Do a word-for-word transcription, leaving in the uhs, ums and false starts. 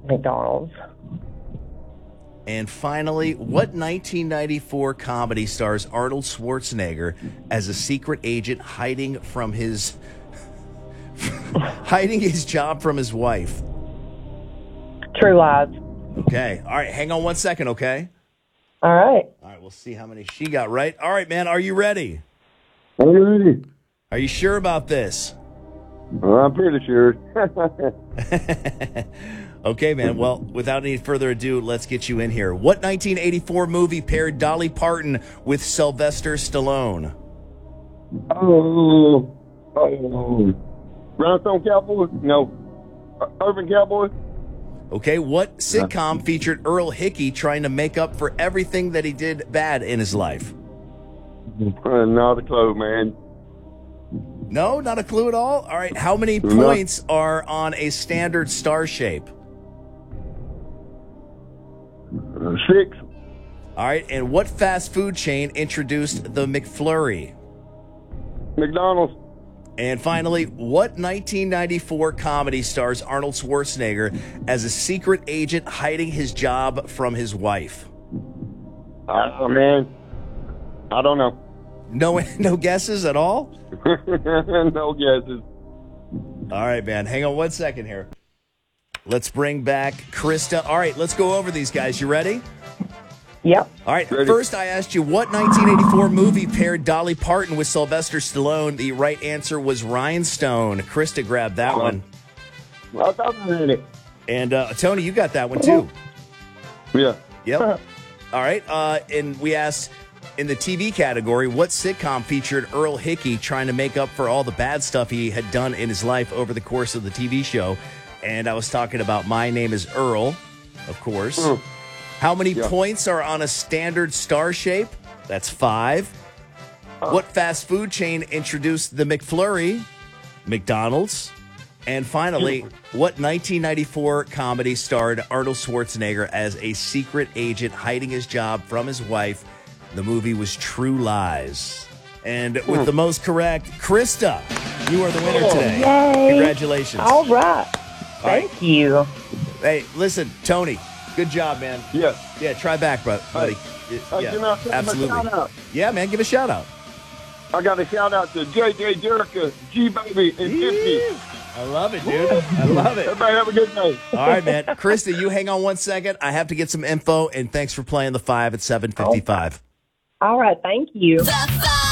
McDonald's. And finally, what nineteen ninety-four comedy stars Arnold Schwarzenegger as a secret agent hiding from his hiding his job from his wife? True Lies. Okay. All right. Hang on one second, okay? All right. All right. We'll see how many she got right. All right, man. Are you ready? I'm ready. Are you sure about this? Well, I'm pretty sure. Okay, man. Well, without any further ado, let's get you in here. What nineteen eighty-four movie paired Dolly Parton with Sylvester Stallone? Oh, oh, Rhinestone Cowboy? No, uh, Urban Cowboy? Okay, what sitcom featured Earl Hickey trying to make up for everything that he did bad in his life? Uh, not a clue, man. No, not a clue at all? All right, how many No. points are on a standard star shape? Uh, six. All right, and what fast food chain introduced the McFlurry? McDonald's. And finally, what nineteen ninety-four comedy stars Arnold Schwarzenegger as a secret agent hiding his job from his wife? Oh, man. I don't know. No, no guesses at all? No guesses. All right, man. Hang on one second here. Let's bring back Krista. All right, let's go over these guys. You ready? Yep. All right, Ready. First I asked you what nineteen eighty-four movie paired Dolly Parton with Sylvester Stallone. The right answer was Rhinestone. Krista grabbed that one. I thought I had it. And uh, Tony, you got that one too. Yeah. Yep. All right, uh, and we asked in the T V category, what sitcom featured Earl Hickey trying to make up for all the bad stuff he had done in his life over the course of the T V show? And I was talking about My Name is Earl, of course. Mm. How many Yeah. points are on a standard star shape? That's five. What fast food chain introduced the McFlurry? McDonald's. And finally, what nineteen ninety-four comedy starred Arnold Schwarzenegger as a secret agent hiding his job from his wife? The movie was True Lies. And with the most correct, Krista, you are the winner today. Yay. Congratulations. All right. All right. Thank you. Hey, listen, Tony, good job, man. Yeah. Yeah, try back, bro- buddy. Hey, Yeah, can I send him a absolutely. shout out? Yeah, man, give a shout out. I got a shout out to J J Jerica, G Baby, and Tiffany. I love it, dude. I love it. Everybody have a good day. All right, man. Krista, you hang on one second. I have to get some info, and thanks for playing the five at seven fifty-five. All right. Thank you. The five.